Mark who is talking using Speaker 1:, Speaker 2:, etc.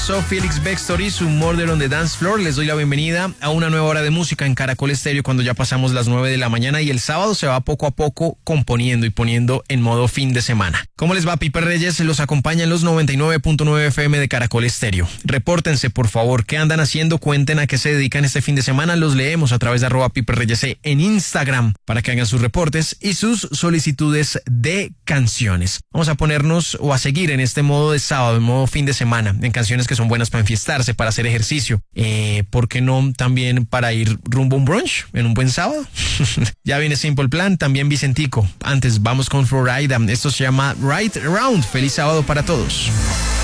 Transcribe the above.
Speaker 1: So Felix Bextor y su Murder on the Dance Floor. Les doy la bienvenida a una nueva hora de música en Caracol Estéreo cuando ya pasamos las 9 de la mañana y el sábado se va poco a poco componiendo y poniendo en modo fin de semana. ¿Cómo les va? Piper Reyes los acompaña en los 99.9 FM de Caracol Estéreo. Repórtense, por favor, qué andan haciendo, cuenten a qué se dedican este fin de semana. Los leemos a través de @PiperReyes en Instagram para que hagan sus reportes y sus solicitudes de canciones. Vamos a ponernos o a seguir en este modo de sábado, en modo fin de semana, en canciones que son buenas para enfiestarse, para hacer ejercicio. ¿Por qué no también para ir rumbo a un brunch en un buen sábado? Ya viene Simple Plan, también Vicentico. Antes vamos con Florida. Esto se llama Right Around. Feliz sábado para todos.